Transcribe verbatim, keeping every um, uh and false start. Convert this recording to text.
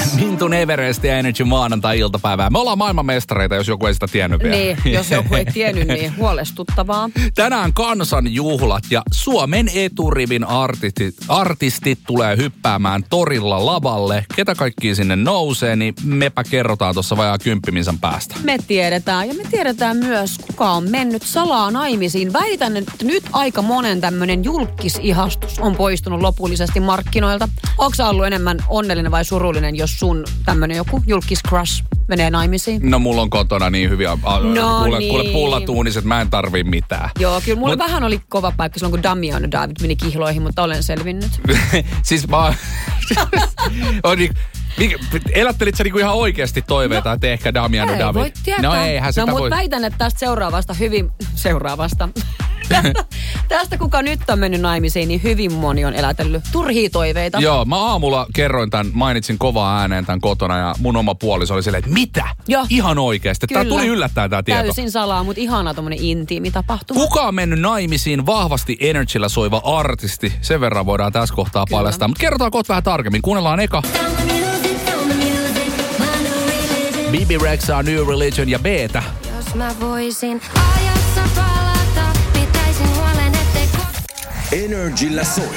Mintun Everest ja Energy maanantai-iltapäivää. Me ollaan maailmanmestareita, jos joku ei sitä tiennyt vielä. Niin, jos joku ei tiennyt, niin huolestuttavaa. Tänään kansanjuhlat ja Suomen eturivin artistit, artistit tulee hyppäämään torilla lavalle. Ketä kaikki sinne nousee, niin mepä kerrotaan tuossa vajaa kymppimisen päästä. Me tiedetään ja me tiedetään myös, kuka on mennyt salaa naimisiin. Väitän, että nyt aika monen tämmöinen julkisihastus on poistunut lopullisesti markkinoilta. Onko sä ollut enemmän onnellinen vai surullinen, jos sun tämmöinen joku julkis-crush menee naimisiin? No mulla on kotona niin hyviä, no kuule, niin. kuule pullatuuniset, mä en tarvii mitään. Joo, kyllä mulla Mut, vähän oli kova paikka silloin, kun Damian ja David meni kihloihin, mutta olen selvinnyt. siis mä on niin, elättelit sä niinku ihan oikeasti toiveita, no, että ehkä Damian ja David? Voi tietää. No eihän sitä no, voi. No väitän, että tästä seuraavasta hyvin, seuraavasta, tästä, tästä kuka nyt on mennyt naimisiin, niin hyvin moni on elätellyt turhia toiveita. Joo, mä aamulla kerroin tämän, mainitsin kovaa ääneen tämän kotona ja mun oma puoliso oli silleen, että mitä? Joo. Ihan oikeasti. Tää tuli yllättäen tää tieto. Täysin salaa, mutta ihana tommonen intiimi tapahtuma. Kuka on mennyt naimisiin vahvasti Energyllä soiva artisti? Sen verran voidaan tässä kohtaa Kyllä. paljastaa. Mutta kerrotaan kohta vähän tarkemmin. Kuunnellaan eka. B B Rexha, New Religion ja B:tä. Jos mä voisin ajassa palata, pitäisin huolen, ettei... Energillä soi.